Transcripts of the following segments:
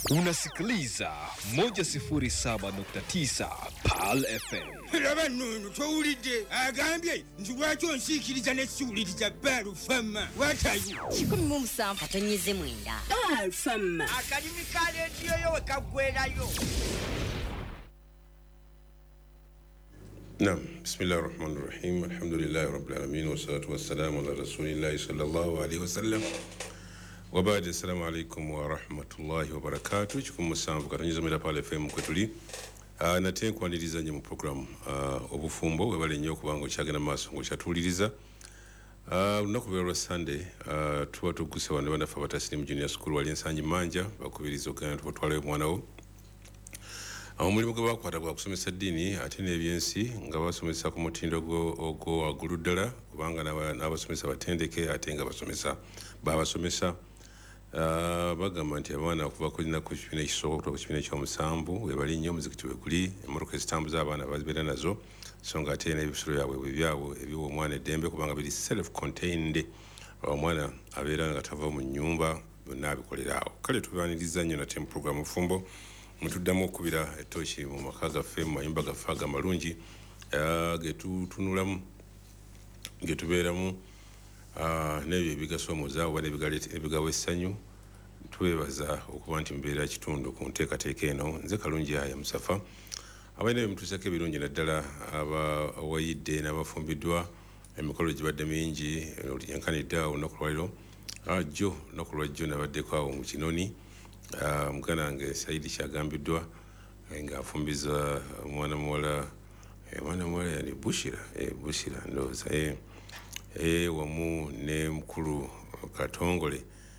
Unasikiliza 107.9 PAL FM. Laba nunu towulidde agambye nzulwakyo nsiikiriza n'essuuliriza PAL FM. What are you? 17.9 PAL FM. Akadimi ka leediyo yo wekaggwerayo. نعم بسم الله الرحمن الرحيم الحمد لله رب العالمين والصلاة والسلام على رسول الله صلى الله عليه وسلم وبعد السلام عليكم ورحمة الله وبركاته chikumu musanvu katanyiza mera PAL FM kwetuli nate kwaniriza nye mu program obufumbo webale nnyo kubanga kyagenda maaso ngo kyatuliriza lunaku lwa Sunday tuba tuguse wano banafa batasiri mu junior school wali ensanyi manja bakubiriza okugenda tubotwale mwana wo omulimu gwe bakwata gwa kusomesa dini ate n'ebyensi nga basomesa ku mutindo ogwo waggulu ddala kubanga n'abasomesa batendeke ate nga babasomesa bagamba nti abaana okuva kulina ku kibiina ekisooka okutuuka ku kibiina ekyomusanvu webali nnyo omuzikiti weguli emmotoka ezitambuza abaana bazibeera nazo so nga ate n'ebisolo byabwe byabwe ebiwa omwana eddembe kubanga biri self-contained omwana abeera nga tava mu nnyumba byonna abikolera awo kale tubaniriza nnyo nate mu programu bufumbo mutuddamu okubira etoshi mu maka gaffe mu mayumba gaffe amalungi getutunulamu getubeeramu n'ebyo ebigasoomoza oba ebigawa essanyu twebaza okuba nti mbeera kitundu ku nteekateeka eno nze kalungi aya musafa abalina bemutuusako ebirungi naddala abawayidde n'abafumbiddwa emikolo gibadde mingi olyenkanidde awo olunaku lwaliro jjo olunaku lwajjo nabaddeko awo mu kinoni mugana wange Saidi kyagambiddwa ng'afumbiza mwana muwala yani Bushira ndowooza wamu ne mukulu Katongole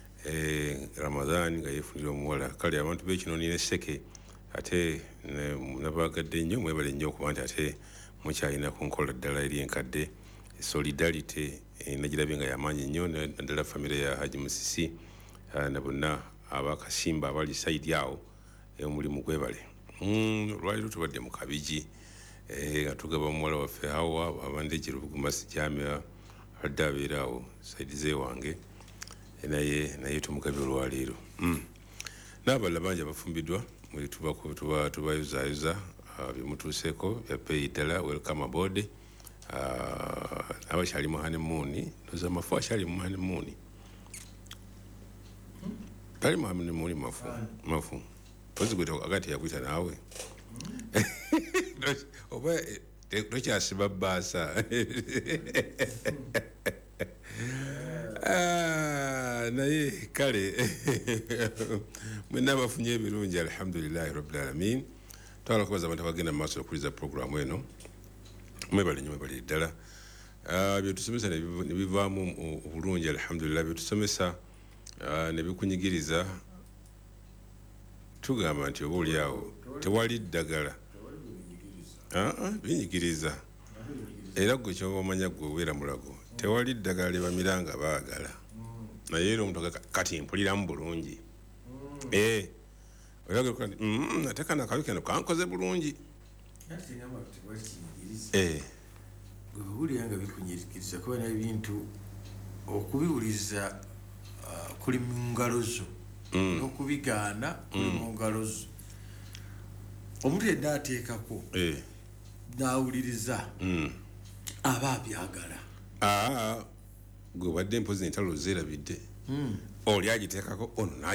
Ramadhan nga yeefunira omuwala kale abantu b'ekinoni n'esseke ate nabagadde nnyo mwebale nnyo okuba nti ate mukyalina ku nkola ddala eri enkadde solidarity nagirabye nga yamaanyi nnyo naddala famire ya Haji Musisi na bonna abakasimba abali side yawo omulimu gwebale lwaliro tubadde mu Kabiji nga tugaba muwala waffe Hawa abandejje Rubugumasi Jamia adde abeerawo side ze wange naye tumugabye olwaleero n'abalala bangi abafumbiddwa tubayuzayuza byemutuuseeko byapeeyi ddala welcome aboard abakyali mu honeymoon ndoza amafu akyali mu honeymoon kali muhamini muli mafu ozigwita agati yakwita nawe oba tokyasiba bbaasa naye kale mwena bafunye ebirungi alhamdulillahi rabbil alamin twala kubaza abantu abagenda mu maaso okuliza programu eno mwebale nnyo mwebale ddala byetusomesa ne bivaamu obulungi alhamdulillah byetusomesa nebikunyigiriza tugamba nti oba oli awo tewali ddagala binyigiriza era gwe kyoba omanya gwe obeera mulago tewali ddagala lyebamiranga baagala naye era omuntu kati mpuliramu bulungi ate kana akabi kano kankoze bulungi bwewulira nga bikunyigiriza kuba n'ebintu okubiwuliza kuli mu ngalo zo n'okubigaana kuli mu ngalo zo omuntu yedda ateekako n'awuliriza aba abyagala gwe wadde mpozi entalo zeerabidde oli agiteekako ono